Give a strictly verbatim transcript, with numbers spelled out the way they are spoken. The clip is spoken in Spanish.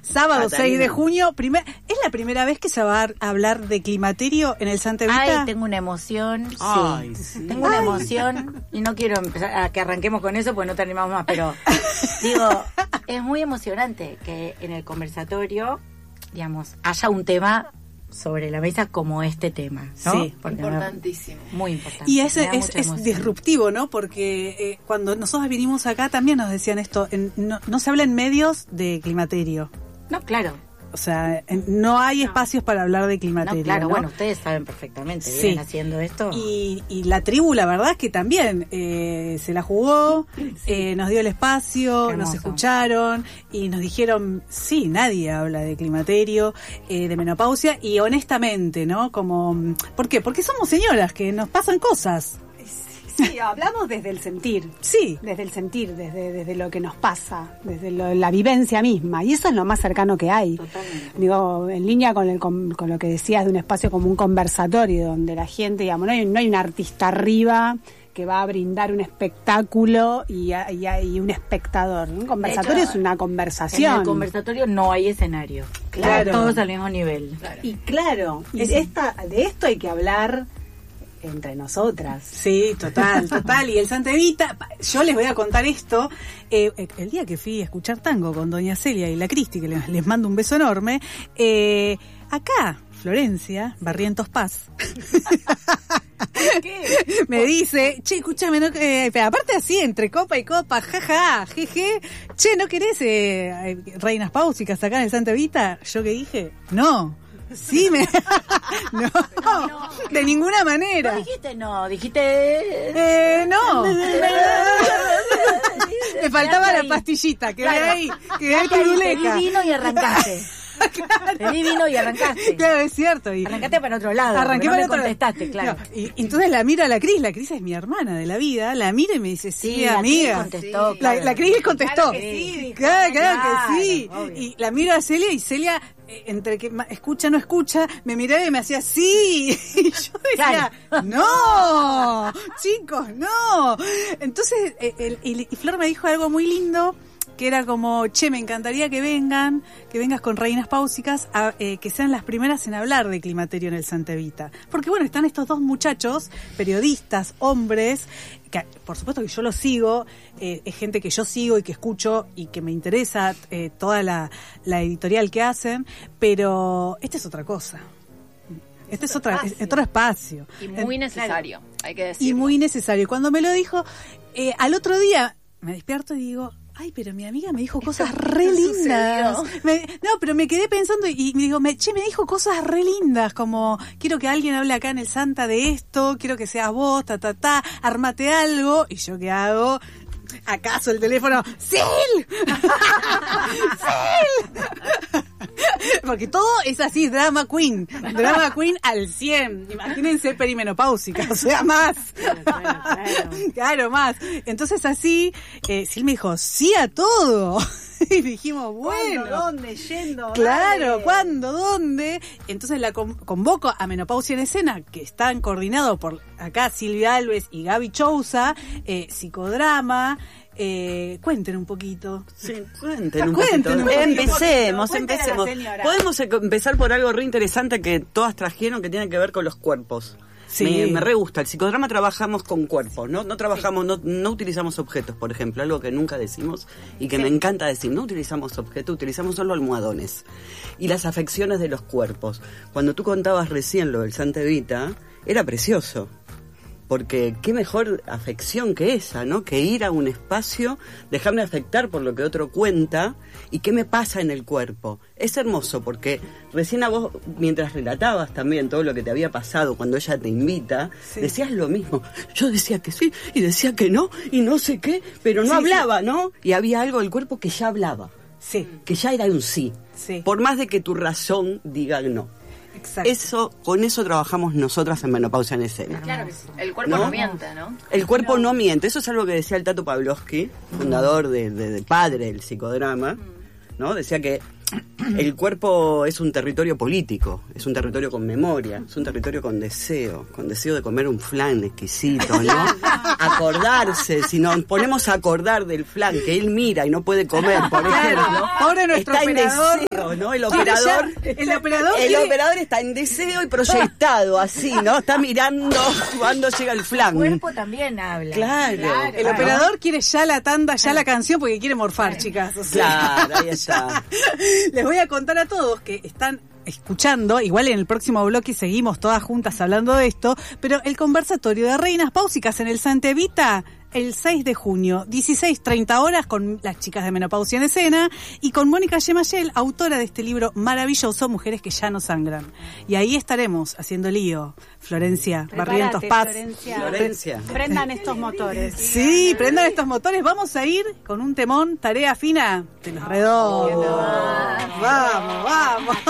Sábado Catalina. seis de junio. Primer, ¿es la primera vez que se va a hablar de climaterio en el Santa Evita? Ay, tengo una emoción. Ay, sí. sí. Tengo una Ay. emoción. Y no quiero empezar a que arranquemos con eso, porque no terminamos más. Pero, digo, es muy emocionante que en el conversatorio, digamos, haya un tema sobre la mesa como este tema, ¿no? Sí. Porque Importantísimo. me- muy importante. Y es, me da es, mucha es emoción. disruptivo, ¿no? Porque eh, cuando nosotros vinimos acá también nos decían esto, en- no, no se habla en medios de climaterio. No, claro. O sea, en- no hay espacios para hablar de climaterio. No, claro, ¿no? bueno, ustedes saben perfectamente, Sí. vienen haciendo esto. Y, y la tribu, la verdad es que también eh, se la jugó, eh, nos dio el espacio, Qué nos hermoso. escucharon y nos dijeron, sí, nadie habla de climaterio, eh, de menopausia, y honestamente, ¿no? Como, ¿por qué? Porque somos señoras que nos pasan cosas. Sí, hablamos desde el sentir. Sí. Desde el sentir, desde, desde lo que nos pasa, desde lo- la vivencia misma. Y eso es lo más cercano que hay. Totalmente. Digo, en línea con, el, con, con lo que decías de un espacio como un conversatorio, donde la gente, digamos, no hay, no hay un artista arriba que va a brindar un espectáculo y, a- y, a- y un espectador. Un conversatorio De hecho, es una En conversación. el conversatorio no hay escenario. Claro. Todos al mismo nivel. Y claro, Y de, sí. esta, de esto hay que hablar entre nosotras. Sí, total, total. Y el Santa Evita, yo les voy a contar esto. Eh, el día que fui a escuchar tango con doña Celia y la Cristi, que les, les mando un beso enorme, eh, acá, Florencia, Barrientos Paz, me dice, che, escúchame, no, eh, pero aparte así, entre copa y copa, jaja, jeje, che, ¿no querés eh, eh, reinas pausicas acá en el Santa Evita? Yo que dije, no. Sí, me... no, de ninguna manera. No dijiste no, dijiste... Eh, no. Me faltaba la pastillita, quedé Claro. ahí, quedé ahí Pedí turuleca. vino y arrancaste. Pedí vino y arrancaste. Claro, es cierto. Y Arrancaste para otro lado. arranqué porque para no me otro- contestaste, claro. No, y, y entonces la miro a la Cris, la Cris es mi hermana de la vida, la mira y me dice, sí, Sí, la amiga. Cris contestó, La, claro. la Cris contestó. Claro que sí, dijo, Claro, claro claro, que sí. obvio. Y la miro a Celia y Celia, eh, entre que ma- escucha, no escucha, me miraba y me hacía sí. Y yo decía, no, chicos, no. Entonces, eh, el- y, y Flor me dijo algo muy lindo, que era como, che, me encantaría que vengan, que vengas con Reinas Páusicas, a, eh, que sean las primeras en hablar de climaterio en el Santa Evita. Porque bueno, están estos dos muchachos, periodistas, hombres, que por supuesto que yo los sigo, eh, es gente que yo sigo y que escucho y que me interesa eh, toda la, la editorial que hacen, pero esta es otra cosa. Este es, otra, es otro espacio. Y muy En- necesario, hay que decirlo. y muy necesario. Cuando me lo dijo, eh, al otro día me despierto y digo, ay, pero mi amiga me dijo cosas re lindas. Me- no, pero me quedé pensando y me digo, me, che, me dijo cosas re lindas, como, quiero que alguien hable acá en el Santa de esto, quiero que seas vos, ta, ta, ta, armate algo. Y yo, ¿qué hago? ¿Acaso el teléfono? ¡Sil! ¡Sil! Porque todo es así, drama queen. Drama queen al cien. Imagínense perimenopáusica, o sea, más. Claro, claro, claro. Claro, más. Entonces así, eh, Sil me dijo, sí a todo. Y dijimos, bueno. ¿Cuándo? ¿Dónde? ¿Yendo? Claro, Dale. ¿cuándo? ¿Dónde? Entonces la con- convoco a Menopausia en Escena, que están coordinados por acá Silvia Alves y Gaby Chousa, eh, psicodrama. Eh, cuenten un poquito. Sí, cuenten un Cuenten poquito. un poquito. Empecemos, Cuenten a la empecemos. señora. Podemos e- empezar por algo re interesante que todas trajeron, que tiene que ver con los cuerpos. Sí. Me, me re gusta. El psicodrama trabajamos con cuerpos, ¿no? No trabajamos, no, no utilizamos objetos, por ejemplo, algo que nunca decimos y que me encanta decir. No utilizamos objetos, utilizamos solo almohadones. Y las afecciones de los cuerpos. Cuando tú contabas recién lo del Santa Evita, era precioso. Porque qué mejor afección que esa, ¿no? Que ir a un espacio, dejarme afectar por lo que otro cuenta y qué me pasa en el cuerpo. Es hermoso porque recién a vos, mientras relatabas también todo lo que te había pasado cuando ella te invita, Sí. decías lo mismo. Yo decía que sí y decía que no y no sé qué, pero no Sí, hablaba, ¿no? Y había algo del cuerpo que ya hablaba, Sí, que ya era un sí. Sí. Por más de que tu razón diga no. exacto. Eso, con eso trabajamos nosotras en Menopausia en Escena. Claro que sí. El cuerpo ¿No? no, miente, ¿no? El cuerpo no miente, eso es algo que decía el Tato Pavlovsky, fundador de, de, de padre del psicodrama, ¿no? Decía que El cuerpo es un territorio político, es un territorio con memoria, es un territorio con deseo, con deseo de comer un flan exquisito, ¿no? Acordarse, si nos ponemos a acordar del flan que él mira y no puede comer, por ejemplo. Ahora nuestro está operador, en deseo, ¿no? El operador, el operador, el quiere... operador está en deseo y proyectado así, ¿no? Está mirando cuando llega el flan. El cuerpo también habla. Claro. Claro. El operador quiere ya la tanda, ya la canción, porque quiere morfar, chicas. O sea, Claro, ahí está. les voy a contar a todos que están escuchando, igual en el próximo bloque seguimos todas juntas hablando de esto, pero el conversatorio de Reinas Páusicas en el Santa Evita el seis de junio, dieciséis treinta horas, con las chicas de Menopausia en Escena y con Mónica Yemayel, autora de este libro maravilloso, Mujeres que ya no sangran. Y ahí estaremos haciendo lío. Florencia, Barrientos Paz. Florencia. Florencia. Prendan estos motores. Sí, prendan estos motores. Vamos a ir con un temón, Tarea Fina de los Redondos. Vamos, vamos.